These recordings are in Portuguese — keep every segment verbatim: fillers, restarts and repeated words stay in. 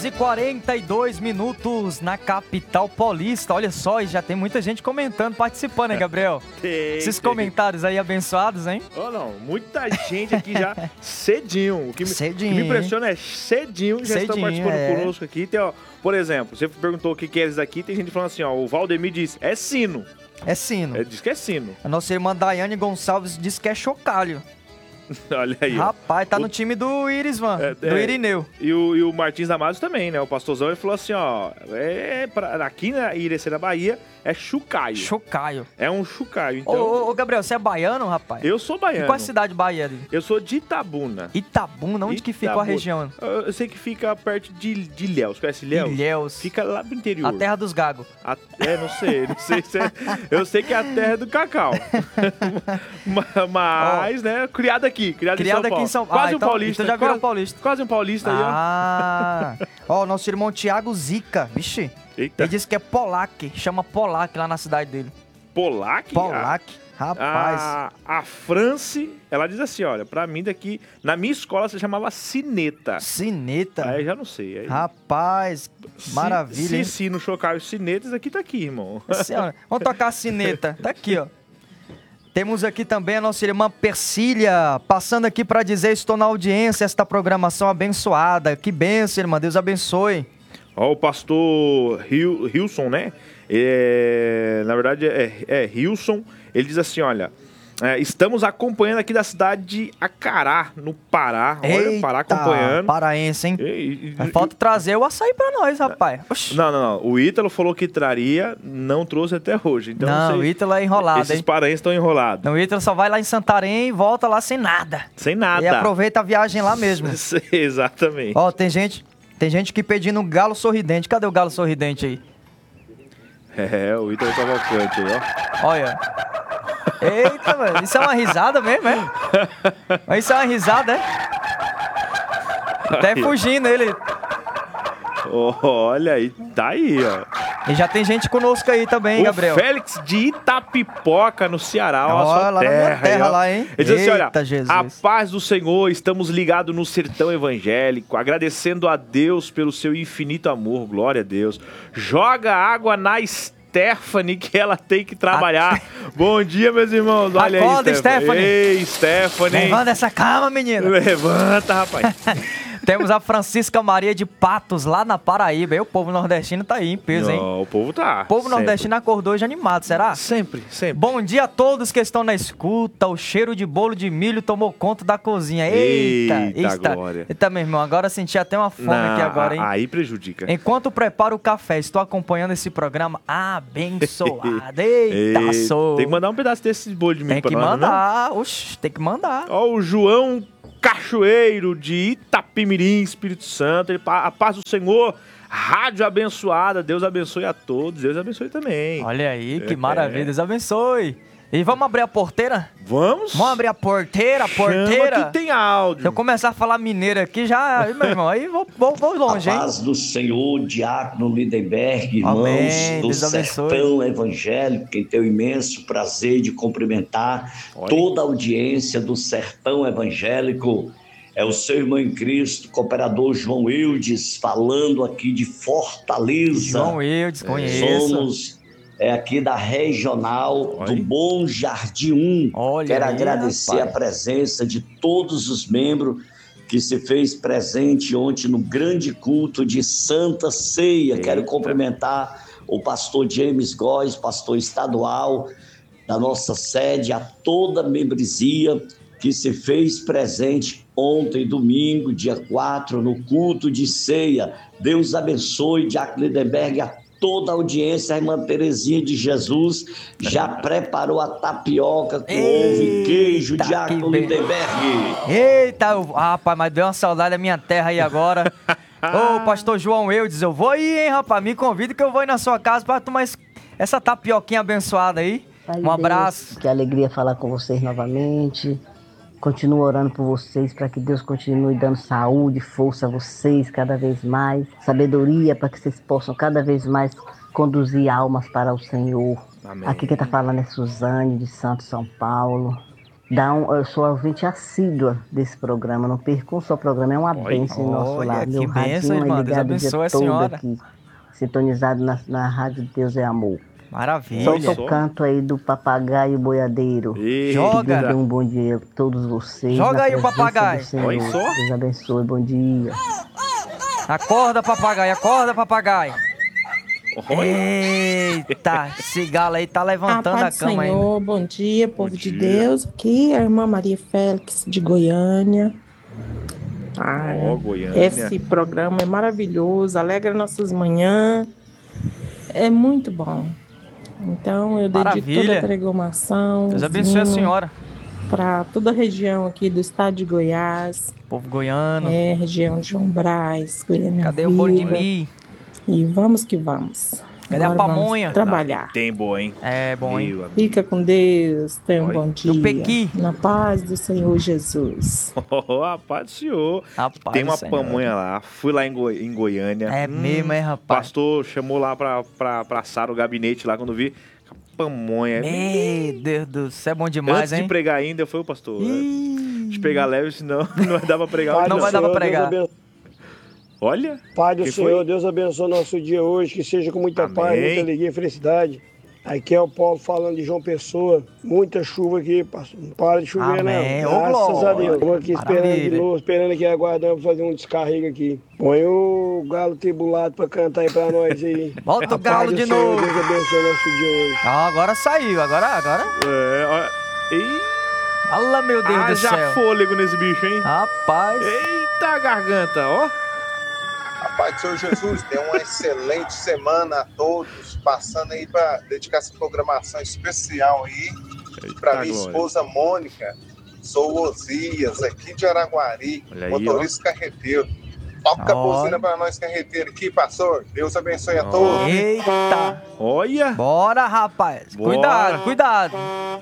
e quarenta e dois minutos na capital paulista. Olha só, e já tem muita gente comentando, participando, hein, Gabriel? Tem, Esses tem. comentários aí abençoados, hein? Oh, não, muita gente aqui já cedinho. O que me, Cedinho, o que me hein? impressiona é cedinho já estão Cedinho, participando é. conosco aqui. Tem, ó, por exemplo, você perguntou o que que é isso aqui, tem gente falando assim, ó, o Valdemir disse, é sino. É sino. Ele diz que é sino. A nossa irmã Daiane Gonçalves diz que é chocalho. Olha aí, ó. Rapaz, tá O- no time do Irisvan, É, do é. Irineu. E o, e o Martins Damaso também, né? O pastorzão, ele falou assim, ó, é, pra, aqui na Irecê da Bahia é chucaio. Chocaio. É um chucaio, Ô, então... ô, ô, Gabriel, você é baiano, rapaz? Eu sou E baiano. qual é a cidade baiana? Eu sou de Itabuna. Itabuna, onde que fica a Itabuna. região? Eu, eu sei que fica perto de, de Ilhéus. Conhece Ilhéus? Ilhéus. Fica lá pro interior. A terra dos gagos. A- é, não sei, não sei se é, eu sei que é a terra do cacau. Ma- Mas, né, criado aqui, criado, Criado em São aqui Paulo. em São Paulo. Quase Ah, um então- paulista. então já virou quase, paulista. Quase um paulista aí, Ah, ó, o nosso irmão Tiago Zica, vixe, ó. Eita, ele disse que é Polac, chama Polac lá na cidade dele. Polac? Polac, rapaz. A, a France, ela diz assim, olha, pra mim daqui, na minha escola você chamava sineta. Sineta. Aí já não sei. Aí, Rapaz, se- maravilha, Se, hein? se não chocar os sinetas, aqui tá aqui, irmão. Senhora, vamos tocar a sineta. Tá aqui, ó. Temos aqui também a nossa irmã Persília, passando aqui para dizer, estou na audiência, esta programação abençoada. Que bênção, irmã, Deus abençoe. Ó, o pastor Hil- Hilson, né? É, na verdade é, é Hilson. Ele diz assim, olha, é, estamos acompanhando aqui da cidade de Acará, no Pará. Olha, o Pará acompanhando. Paraense, hein? E- e- Mas falta trazer o açaí pra nós, rapaz. Oxi. Não, não, não. O Ítalo falou que traria, não trouxe até hoje. Então, Não, sei- o Ítalo é enrolado, Esses hein? paraenses estão enrolados. Não, o Ítalo só vai lá em Santarém e volta lá sem nada. Sem nada. E aproveita a viagem lá mesmo. Exatamente. Ó, tem gente, tem gente que pedindo um galo sorridente. Cadê o galo sorridente aí? É, o Ítalo Cavalcante aí, ó. Olha. Eita, mano, isso é uma risada mesmo, é? Mas isso é uma risada, é? Até Aí. fugindo ele. Olha aí, tá aí, ó. E já tem gente conosco aí também, O Gabriel. Félix de Itapipoca, no Ceará, ó, a Ó, sua lá na terra, minha terra aí, ó. lá, hein? Ele diz assim, olha, Eita, Jesus. a paz do Senhor, estamos ligados no sertão evangélico, agradecendo a Deus pelo seu infinito amor, glória a Deus. Joga água na Stephanie, que ela tem que trabalhar. Bom dia, meus irmãos, olha Acorda, aí, Stephanie. Stephanie. Ei, Stephanie. Levanta essa cama, menina. Levanta, rapaz. Temos a Francisca Maria de Patos, lá na Paraíba. E o povo nordestino tá aí em peso, hein? Não, o povo tá. O povo sempre. nordestino acordou hoje animado, será? Sempre, sempre. Bom dia a todos que estão na escuta. O cheiro de bolo de milho tomou conta da cozinha. Eita, Eita, glória. Eita, meu irmão, agora senti até uma fome Não, aqui agora, hein? a- Aí prejudica. Enquanto preparo o café, estou acompanhando esse programa abençoado. Eita, Ei, sou. Tem que mandar um pedaço desse bolo de milho Tem pra que nós, não é não? mandar. Oxi, tem que mandar. Ó, o João Cachoeiro de Itapimirim, Espírito Santo. Ele, pa- a paz do Senhor, rádio abençoada. Deus abençoe a todos. Deus abençoe também. Olha aí, que É. maravilha. Deus abençoe. E vamos abrir a porteira? Vamos? Vamos abrir a porteira, a Chama porteira. que tem áudio. Se eu começar a falar mineiro aqui, já, aí, meu irmão, aí vou, vou, vou longe, A hein? paz do Senhor, Diácono Lindenberg, irmãos Amém, do Deus abençoe. Sertão Evangélico, quem tem o imenso prazer de cumprimentar Olha. toda a audiência do Sertão Evangélico. É o seu irmão em Cristo, cooperador João Eudes, falando aqui de Fortaleza. João Eudes, conheço. Somos é, aqui da regional Olha. do Bom Jardim um. Olha Quero aí, agradecer rapaz. a presença de todos os membros que se fez presente ontem no grande culto de Santa Ceia. Eita. Quero cumprimentar o pastor James Góes, pastor estadual da nossa sede, a toda a membresia que se fez presente ontem, domingo, dia quatro, no culto de ceia. Deus abençoe, Diácono Lindenberg, a toda a audiência. A irmã Terezinha de Jesus já preparou a tapioca com ovo e queijo, Eita, Diácono que be- Lindenberg. Eita, eu- ah, rapaz, mas deu uma saudade da minha terra aí agora. Ô, pastor João Eudes, eu vou aí, hein, rapaz? Me convida que eu vou aí na sua casa pra tomar esse- essa tapioquinha abençoada aí. Pai Um Deus, abraço. Que alegria falar com vocês novamente. Continuo orando por vocês para que Deus continue dando saúde, força a vocês cada vez mais, sabedoria para que vocês possam cada vez mais conduzir almas para o Senhor. Amém. Aqui quem está falando é Suzane, de Santo São Paulo. Dá um, eu sou ouvinte assídua desse programa, não perco um só programa, é uma bênção em nosso Olha, lar. que Meu bênção, radinho é irmã. Deus ligado o abençoe dia a todo senhora. aqui, sintonizado na, na Rádio Deus é Amor. Maravilha. Solta só. o canto aí do papagaio boiadeiro. Que Joga. Deus dê um bom dia a todos vocês. Joga na aí o presença papagaio. do Senhor. Olha só. Deus abençoe, bom dia. Acorda, papagaio, acorda, papagaio. Olha. Eita, esse galo aí tá levantando a, paz do cama ainda. Senhor, bom dia, povo Bom de dia. Deus. Aqui é a irmã Maria Félix, de Goiânia. Ah, Ó, Goiânia. esse programa é maravilhoso, alegra nossas manhãs. É muito bom. Então, eu dedico Maravilha. toda a programação Deus abençoe a senhora. para toda a região aqui do estado de Goiás, Povo goiano. é, região de João Brás, Goiânia Cadê o bolo de Viva. mim? E vamos que vamos. Cadê a Agora vamos pamonha? trabalhar. Tem boa, hein? É bom, hein? Meu amigo. Fica com Deus, tenha um Oi. bom dia. Do Pequi. Na paz do Senhor Jesus. Oh, rapaz do senhor. Rapaz Tem do uma Senhor. pamonha lá. Fui lá em, Goi- em Goiânia. É mesmo, é, O rapaz? pastor chamou lá pra, pra, pra Sara o gabinete lá quando vi. Pamonha. Meu Deus do céu, é bom demais, Antes de hein? pregar ainda, foi o pastor. né? Ih, De pegar leve, senão não vai dar pra pregar. Não hoje, vai dar pra pregar. Deus abençoe. Olha. Pai do Quem Senhor, foi? Deus abençoe nosso dia hoje, que seja com muita Amém. paz, muita alegria e felicidade. Aqui é o Paulo falando de João Pessoa. Muita chuva aqui, pastor. Não para de chover, Amém. não. Ô, Graças a glória. Deus. Estamos aqui esperando Maravilha. de novo, esperando aqui, aguardando pra fazer um descarrego aqui. Põe o galo tribulado pra cantar aí pra nós aí. Volta o A paz galo do de Senhor, novo. Deus abençoe nosso dia hoje. Ah, agora saiu, agora, agora. É, olha. Ih, Fala, meu Deus do haja céu. fôlego nesse bicho, hein? Rapaz. Eita garganta, ó. A paz do Senhor Jesus, dê uma excelente semana a todos, passando aí para dedicar essa programação especial aí para minha glória. esposa Mônica. Sou o Osias, aqui de Araguari, Olha aí, motorista carreteiro. Toca a Ó. buzina para nós carreteiros aqui, pastor. Deus abençoe a todos. Eita. Olha. Bora, rapaz. Bora. Cuidado, cuidado.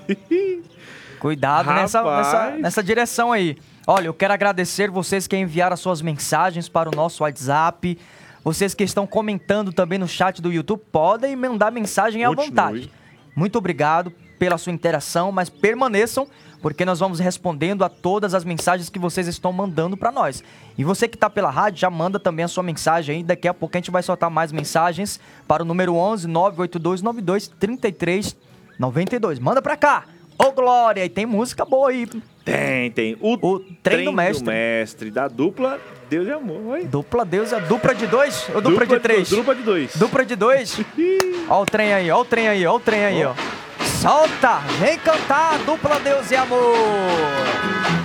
Cuidado nessa, Rapaz. nessa, nessa direção aí. Olha, eu quero agradecer vocês que enviaram as suas mensagens para o nosso WhatsApp. Vocês que estão comentando também no chat do YouTube, podem mandar mensagem à Continue. vontade. Muito obrigado pela sua interação, mas permaneçam, porque nós vamos respondendo a todas as mensagens que vocês estão mandando para nós. E você que está pela rádio, já manda também a sua mensagem aí. Daqui a pouco a gente vai soltar mais mensagens para o número onze, nove oito dois nove dois, três três nove dois. Manda pra cá! Ô, Glória! E tem música boa aí. Tem, tem. O, O trem do mestre. mestre da dupla Deus e Amor. Oi. Dupla Deus, é dupla de dois ou dupla, de três? Dupla de dois. Dupla de dois? Ó o trem aí, ó o trem aí, ó o trem aí, ó. Solta! Vem cantar, dupla Deus e Amor!